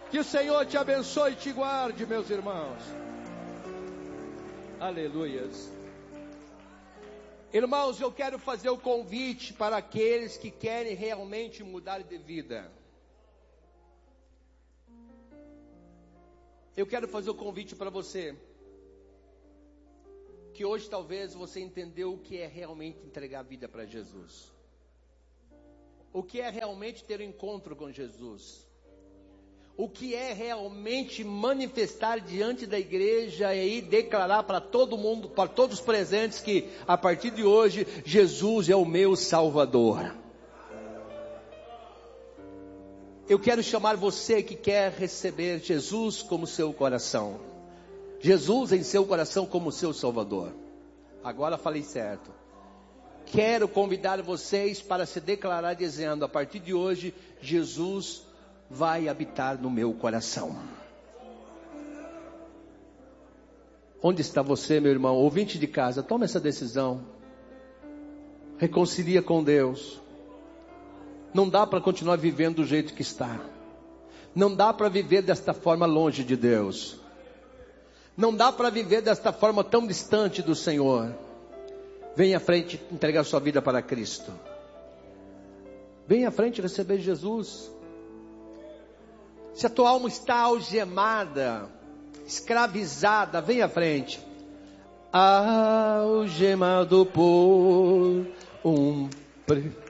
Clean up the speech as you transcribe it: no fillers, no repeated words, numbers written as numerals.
Que o Senhor te abençoe e te guarde, meus irmãos. Aleluias. Irmãos, eu quero fazer o convite para aqueles que querem realmente mudar de vida. Eu quero fazer o convite para você, que hoje talvez você entendeu o que é realmente entregar a vida para Jesus. O que é realmente ter um encontro com Jesus. O que é realmente manifestar diante da igreja e declarar para todo mundo, para todos os presentes, que a partir de hoje, Jesus é o meu Salvador. Eu quero chamar você que quer receber Jesus como seu coração. Jesus em seu coração como seu Salvador. Agora falei certo. Quero convidar vocês para se declarar dizendo: a partir de hoje, Jesus vai habitar no meu coração. Onde está você, meu irmão, ouvinte de casa? Toma essa decisão. Reconcilia com Deus. Não dá para continuar vivendo do jeito que está. Não dá para viver desta forma longe de Deus. Não dá para viver desta forma tão distante do Senhor. Venha à frente entregar sua vida para Cristo. Venha à frente receber Jesus. Se a tua alma está algemada, escravizada, venha à frente. Algemado por um